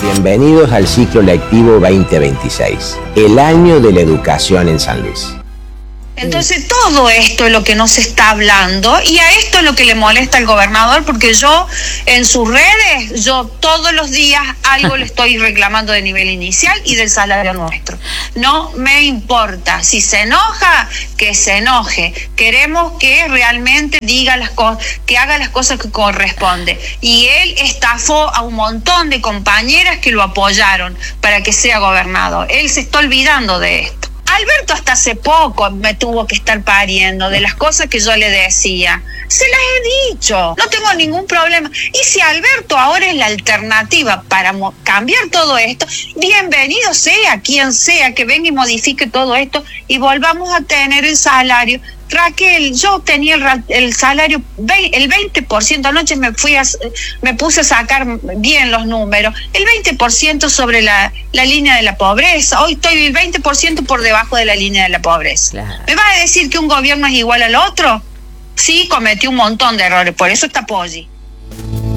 Bienvenidos al ciclo lectivo 2026, el año de la educación en San Luis. Entonces todo esto es lo que no se está hablando y a esto es lo que le molesta al gobernador, porque yo en sus redes, yo todos los días algo le estoy reclamando de nivel inicial y del salario nuestro. No me importa, si se enoja, que se enoje. Queremos que realmente diga las cosas, que haga las cosas que corresponde. Y él estafó a un montón de compañeras que lo apoyaron para que sea gobernador. Él se está olvidando de esto. Alberto hasta hace poco me tuvo que estar pariendo de las cosas que yo le decía. Se las he dicho, no tengo ningún problema. Y si Alberto ahora es la alternativa para cambiar todo esto, bienvenido sea quien sea que venga y modifique todo esto y volvamos a tener el salario. Raquel, yo tenía el salario, el 20%, anoche me puse a sacar bien los números, el 20% sobre la línea de la pobreza, hoy estoy el 20% por debajo de la línea de la pobreza. Claro. ¿Me vas a decir que un gobierno es igual al otro? Sí, cometió un montón de errores, por eso está Poggi.